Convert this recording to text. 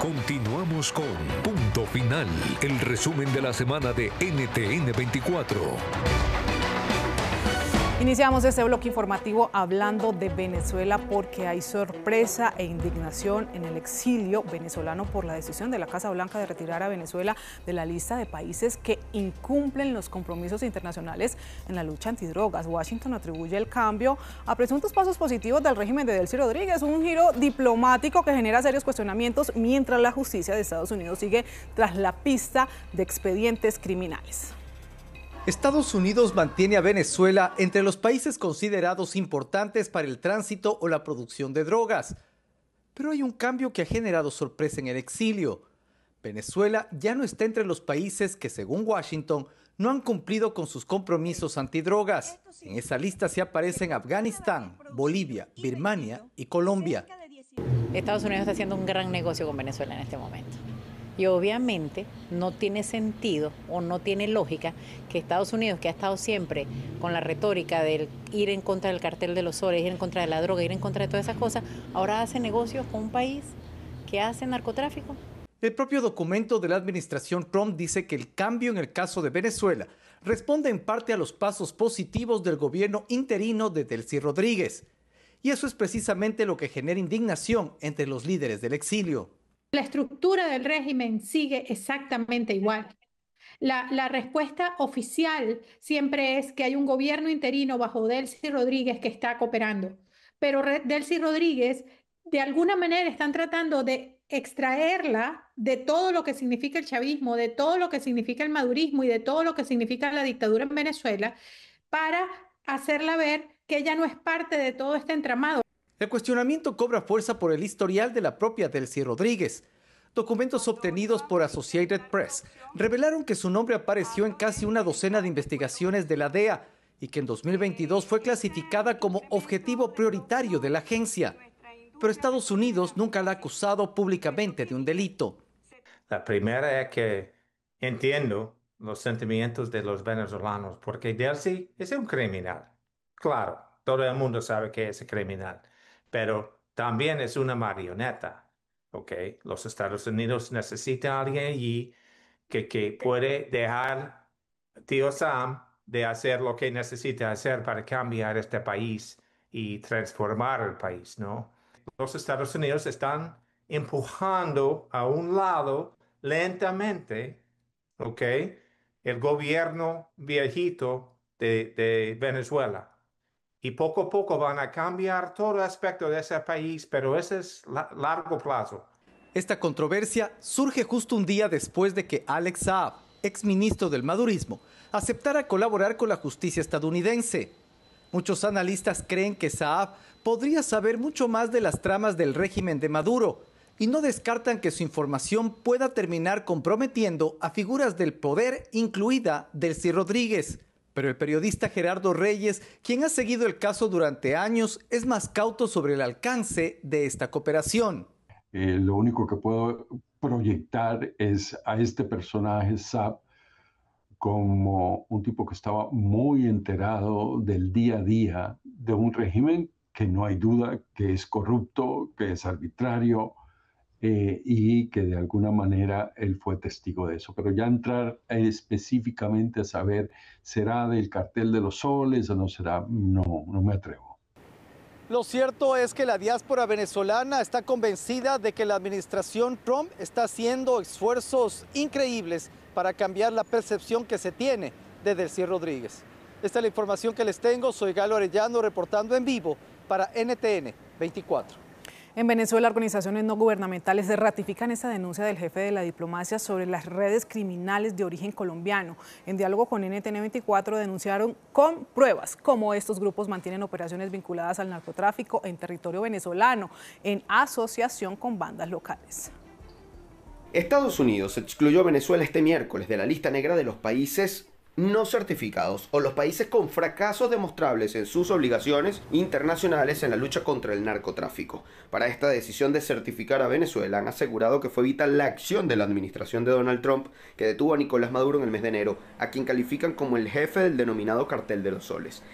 Continuamos con Punto Final, el resumen de la semana de NTN 24. Iniciamos este bloque informativo hablando de Venezuela porque hay sorpresa e indignación en el exilio venezolano por la decisión de la Casa Blanca de retirar a Venezuela de la lista de países que incumplen los compromisos internacionales en la lucha antidrogas. Washington atribuye el cambio a presuntos pasos positivos del régimen de Delcy Rodríguez, un giro diplomático que genera serios cuestionamientos mientras la justicia de Estados Unidos sigue tras la pista de expedientes criminales. Estados Unidos mantiene a Venezuela entre los países considerados importantes para el tránsito o la producción de drogas. Pero hay un cambio que ha generado sorpresa en el exilio. Venezuela ya no está entre los países que, según Washington, no han cumplido con sus compromisos antidrogas. En esa lista se aparecen Afganistán, Bolivia, Birmania y Colombia. Estados Unidos está haciendo un gran negocio con Venezuela en este momento. Y obviamente no tiene sentido o no tiene lógica que Estados Unidos, que ha estado siempre con la retórica del ir en contra del cartel de los soles, ir en contra de la droga, ir en contra de todas esas cosas, ahora hace negocios con un país que hace narcotráfico. El propio documento de la administración Trump dice que el cambio en el caso de Venezuela responde en parte a los pasos positivos del gobierno interino de Delcy Rodríguez. Y eso es precisamente lo que genera indignación entre los líderes del exilio. La estructura del régimen sigue exactamente igual. La respuesta oficial siempre es que hay un gobierno interino bajo Delcy Rodríguez que está cooperando. Pero Delcy Rodríguez, de alguna manera, están tratando de extraerla de todo lo que significa el chavismo, de todo lo que significa el madurismo y de todo lo que significa la dictadura en Venezuela, para hacerla ver que ella no es parte de todo este entramado. El cuestionamiento cobra fuerza por el historial de la propia Delcy Rodríguez. Documentos obtenidos por Associated Press revelaron que su nombre apareció en casi una docena de investigaciones de la DEA y que en 2022 fue clasificada como objetivo prioritario de la agencia. Pero Estados Unidos nunca la ha acusado públicamente de un delito. La primera es que entiendo los sentimientos de los venezolanos, porque Delcy es un criminal. Claro, todo el mundo sabe que es un criminal, pero también es una marioneta. Okay. Los Estados Unidos necesitan a alguien allí que puede dejar tío Sam de hacer lo que necesita hacer para cambiar este país y transformar el país, ¿no? Los Estados Unidos están empujando a un lado lentamente, ¿okay? El gobierno viejito de Venezuela. Y poco a poco van a cambiar todo aspecto de ese país, pero ese es largo plazo. Esta controversia surge justo un día después de que Alex Saab, exministro del madurismo, aceptara colaborar con la justicia estadounidense. Muchos analistas creen que Saab podría saber mucho más de las tramas del régimen de Maduro y no descartan que su información pueda terminar comprometiendo a figuras del poder, incluida Delcy Rodríguez. Pero el periodista Gerardo Reyes, quien ha seguido el caso durante años, es más cauto sobre el alcance de esta cooperación. Lo único que puedo proyectar es a este personaje, Saab, como un tipo que estaba muy enterado del día a día de un régimen que no hay duda que es corrupto, que es arbitrario, y que de alguna manera él fue testigo de eso. Pero ya entrar específicamente a saber, ¿será del cartel de los soles o no será? No me atrevo. Lo cierto es que la diáspora venezolana está convencida de que la administración Trump está haciendo esfuerzos increíbles para cambiar la percepción que se tiene de Delcy Rodríguez. Esta es la información que les tengo. Soy Galo Arellano reportando en vivo para NTN 24. En Venezuela, organizaciones no gubernamentales ratifican esta denuncia del jefe de la diplomacia sobre las redes criminales de origen colombiano. En diálogo con NTN 24 denunciaron con pruebas cómo estos grupos mantienen operaciones vinculadas al narcotráfico en territorio venezolano, en asociación con bandas locales. Estados Unidos excluyó a Venezuela este miércoles de la lista negra de los países no certificados o los países con fracasos demostrables en sus obligaciones internacionales en la lucha contra el narcotráfico. Para esta decisión de certificar a Venezuela han asegurado que fue vital la acción de la administración de Donald Trump, que detuvo a Nicolás Maduro en el mes de enero, a quien califican como el jefe del denominado cartel de los soles.